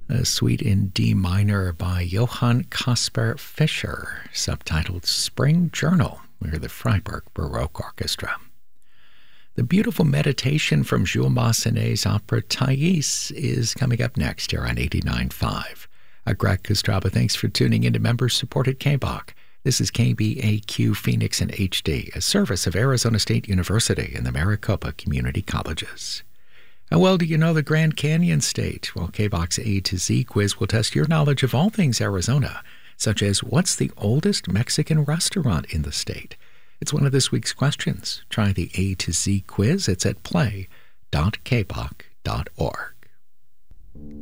a suite in D minor by Johann Caspar Fischer, subtitled Spring Journal. We're the Freiburg Baroque Orchestra. The beautiful meditation from Jules Massenet's opera Thais is coming up next here on 89.5. Greg Kostraba, thanks for tuning in to member-supported KBOC. This is KBAQ Phoenix in HD, a service of Arizona State University and the Maricopa Community Colleges. How well do you know the Grand Canyon State? Well, KBOC's A to Z quiz will test your knowledge of all things Arizona, such as what's the oldest Mexican restaurant in the state? It's one of this week's questions. Try the A to Z quiz. It's at play.kboc.org.